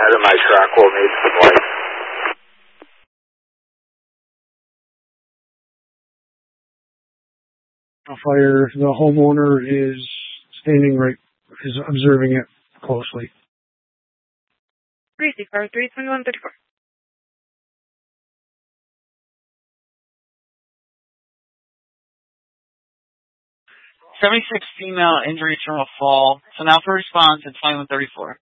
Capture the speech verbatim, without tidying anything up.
Out of my truck will need some light. Fire. The homeowner is standing right, is observing it closely. Greasy car three twenty-one thirty-four. seventy-six female injuries from a fall. So now for response at twenty-one thirty-four.